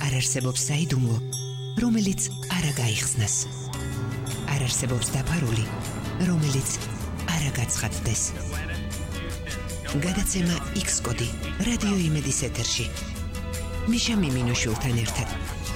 არ არსებობს საიდუმლო, რომელიც არ გაიხსნას. არ არსებობს დაფარული, რომელიც არ გაცხადდეს. გადაცემა X-კოდი რადიო იმედის ეთერში. მიშა მიმინოშვილთან ერთად.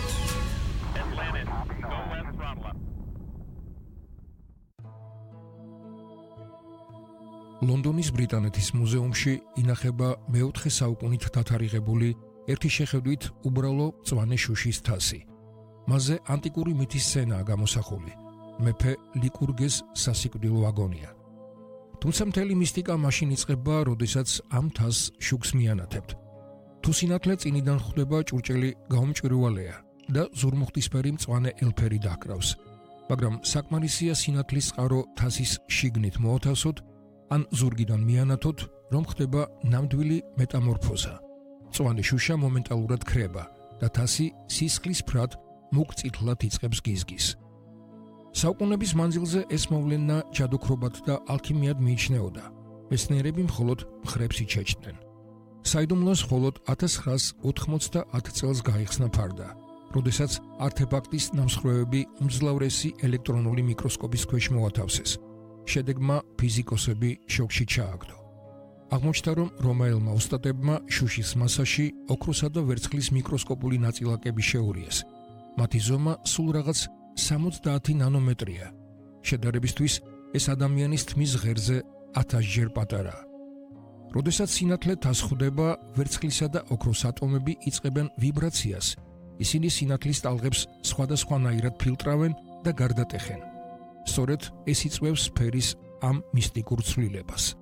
ლონდონის ბრიტანეთის მუზეუმში ინახება მეოთხე საუკუნით დათარიღებული ერთი შეხედვით უბრალო მწვანე შუშის თასი. მასზე ანტიკური მითის სცენაა გამოსახული. მეფე ლიკურგეს სასიკვდილო აგონია. თუმცა მთელი მისტიკა მაშინ იწყება, როდესაც ამ თასს შუქს მიანათებთ. თუ სინათლე წინიდან ხვდება ჭურჭელი გაუმჭვირვალეა და ზურმუხტისფერი მწვანე ელფერი დაჰკრავს. მაგრამ საკმარისია სინათლის წყარო თასის შიგნით მოათავსოთ, ან ზურგიდან მიანათოთ, რომ ხდება ნამდვილი მეტამორფოზა. მწვანე შუშა მომენტალურად ქრება და თასი სისხლის ფრად მუქ წითლად იწყებს გიზგის. საუკუნეების მანძილზე ეს მოვლენა ჯადოქრობად და ალქიმიად მიიჩნეოდა. მეცნიერები მხოლოდ მხრებს იჩეჩდნენ. საიდუმლოს მხოლოდ 1990 წელს გაიხსნა ფარდა, როდესაც არტეფაქტის ნამსხვრევები უმძლავრესი ელექტრონული მიკროსკოპის ქვეშ მოათავსეს. შედეგმა ფიზიკოსები შოკში ჩააგდო. აღმოჩნდა, რომ რომაელმა ოსტატებმა შუშის მასაში ოქროსა და ვერცხლის მიკროსკოპული ნაწილაკები შეურიეს. მათი ზომა სულ რაღაც 70 ნანომეტრია. შედარებისთვის ეს ადამიანის თმის ღერზე 1000-ჯერ პატარაა. როდესაც სინათლე თასს ხვდება, ვერცხლისა და ოქროს ატომები იწყებენ ვიბრაციას. ისინი სინათლის ტალღებს სხვადასხვანაირად ფილტრავენ და გარდატეხენ. სწორედ ეს იწვევს სფერის ამ მისტიკურ ცვლილებას.